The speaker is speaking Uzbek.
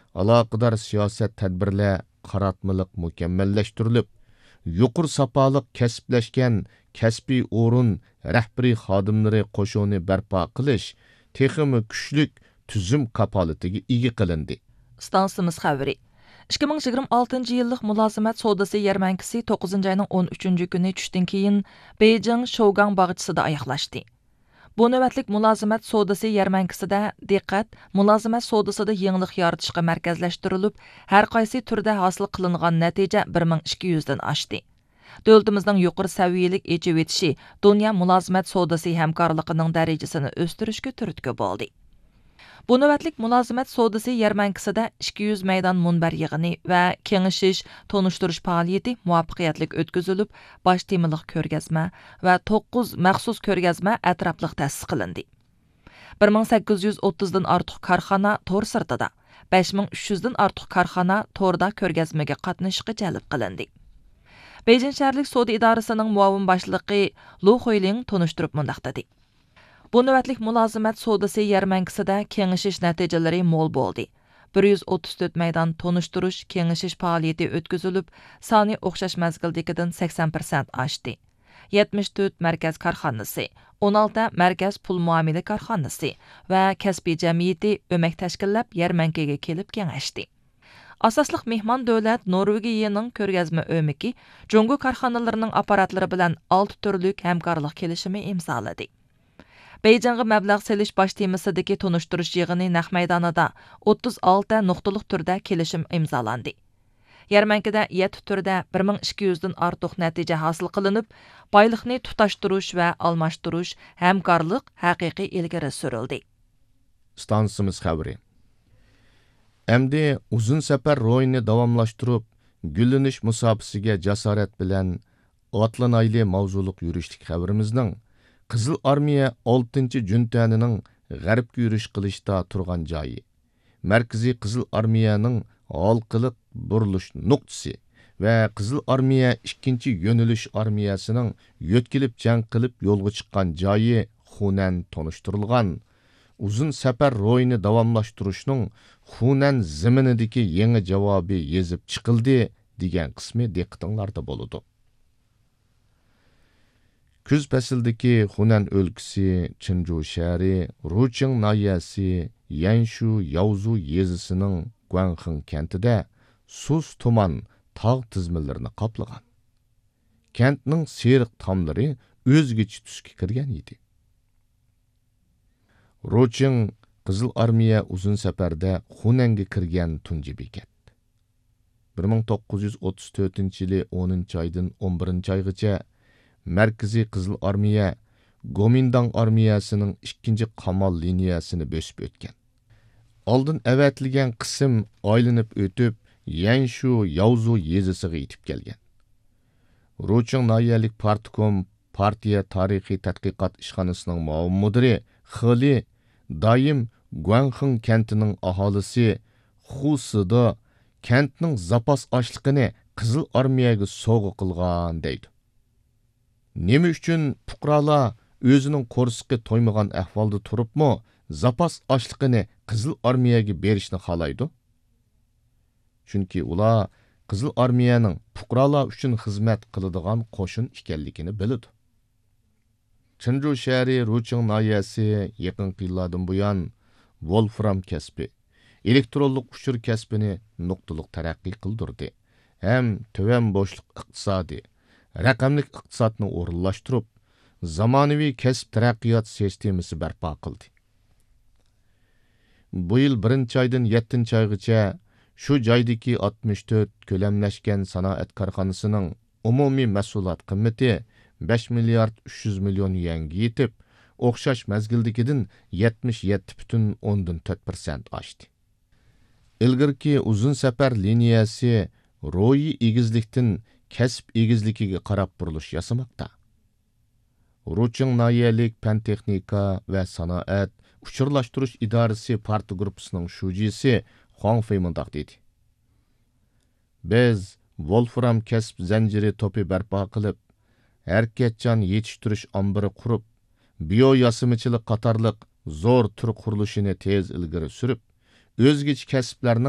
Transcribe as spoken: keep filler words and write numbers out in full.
aloqador siyosat tadbirlar qaratmiliq mukammallashtirilib, yuqur sapoliq kasblashgan kasbiy o'rin rahbariy xodimlari qo'shoni barpo qilish texmi kuchlik tuzum kapolatiga ega qilindi. Stansimiz xabari. ikki ming yigirma oltinchi yillik mulozimat savdosi yarmankasi to'qqizinchi oyning o'n uchinchi kuni tushdan keyin Beijing Shougang bog'chisida oyoqlashdi. Bu navbatlik mulozimat savdosi yarmankasida diqqat mulozimat savdosida yangilik yaratishga markazlashtirilib, har qaysi turda hosil qilingan natija bir ming ikki yuz dan oshdi. Davlatimizning yuqori saviyalik echib etishi dunyo mulozimat savdosi hamkorligining darajasini o'stirishga turtki bo'ldi. Bu navbatlik mulozimat savdosi yarmankasida ikki yuz maydon munbar yig'ini va kengashish, tonishtirish faoliyati muvaffaqiyatli o'tkazilib, bosh temiliq ko'rgazma va to'qqiz maxsus ko'rgazma atrofliq ta'sis qilindi. bir ming sakkiz yuz o'ttiz dan ortiq korxona to'r sirtida, besh ming uch yuz dan ortiq korxona to'rda ko'rgazmaga qatnashishga jalb qilindi. Beijing shaharlik savdo idorasining muavin boshlig'i Lu Huiling tonishtirib mundaq dedi. Bu navbatlik mulozimat savdosi yarmankasida kengashish natijalari mo'l bo'ldi. bir yuz o'ttiz to'rt maydon tonishtirish, kengashish faoliyati o'tkazilib, soni o'xshash mazgildagidan sakson foiz oshdi. yetmish to'rt markaz korxonasi, o'n olti markaz pul muomala korxonasi va kasbiy jamiyati o'mak tashkillab yarmankaga kelib kengashdi. Asosliq mehmon davlat Norvegiyaning ko'rgazma o'miki Jungo korxonalarining apparatlari bilan olti turlik hamkorlik kelishimi imzoladi. Beijingga mablag' selish bosh temasidagi tonishtirish yig'ini naq maydonida o'ttiz olti nuqtaliq turda kelishim imzolandi. Yarmankada yetti turda bir ming ikki yuz dan ortiq natija hosil qilinib, boyliqni tutashtirish va almashtirish hamkorlik haqiqiy ilgari surildi. Stansimiz xabari. Endi uzun safar ro'yini davomlashtirib, gullanish musobaqasiga jasorat bilan otlanayli mavzuliq yurishlik xabarimizning Qizil Armiya oltinchi juntanining g'arbga yurish qilishda turgan joyi, Markaziy Qizil Armiyaning halqiliq burilish nuqtasi va Qizil Armiya ikkinchi yo'nalish armiyasining yo'tkilib jang qilib yo'lga chiqqan joyi Xunan tonishtirilgan. Uzun safar ro'yini davomlashtirishning Xunan zaminidagi yangi javobi yezib chiqildi degan qismi diqqatinglarda bo'ladi. Kuz fasildagi Xunan o'lkasi, Chinju shahri, Ruching nahiyasi, Yanshu Yavzu yezisining Guanxing kentida suz tuman tog' tizimlarini qoplagan. Kentning seriq tomlari o'zgacha tusga kirgan edi. Ruching Qizil Armiya uzun safarda Xunanga kirgan tunji bekat. bir ming to'qqiz yuz o'ttiz to'rtinchi yili o'ninchi oydan o'n birinchi oygacha Markaziy Qizil Armiya Gomindang armiyasining ikkinchi qamal liniyasini bosib o'tgan. Oldin avatilgan qism aylanib o'tib, Yanshu Yavzu yezisiga yetib kelgan. Ruching nahiyalik partkom partiya tarixiy tadqiqot ishxonasining muavin mudiri Xili doim Guanxing kentining aholisi Xusida kentning zapas ochligini Qizil Armiyaga sovg'a qilgan deydi. Nima uchun fuqarolar o'zining qo'rsiqi to'ymagan ahvolda turibmi, zapas ochligini Qizil Armiyaga berishni xohlaydi? Chunki ular Qizil Armiyaning fuqarolar uchun xizmat qiladigan qo'shin ekanligini biladi. Chinju shahri Ruching nahiyasi yaqinqi yillardan buyon Wolfram kasbi, elektronlik uchur kasbini nuqtaliq taraqqiy qildirdi. Ham tuvan bo'shliq iqtisodi, raqamlik iqtisodni o'rinlashtirib, zamonaviy kasb taraqqiyot sistemasi barpo qildi. Bu yil birinchi oydan yettinchi oygacha shu joydagi oltmish to'rt ko'lamlashgan sanoat korxonasining umumiy mahsulot qiymati besh milliard uch yuz million yuanga yetib, o'xshash mazgildagidan yetmish yetti butun o'ndan to'rt foiz oshdi. Ilgirki uzun safar liniyasi ro'yi egizlikdan kasb egizligiga qarab burilish yasamoqda. Ruching nahiyalik fan texnika va sanoat uchurlashtirish idorasi parti gruppasining shujisi Huang Fei mundaq dedi. Biz Wolfram kasb zanjiri to'pi barpo qilib, harakatchan yetishtirish ombiri qurib, bio yasimichilik qatorliq zo'r tur qurilishini tez ilgari surib, o'zgacha kasblarning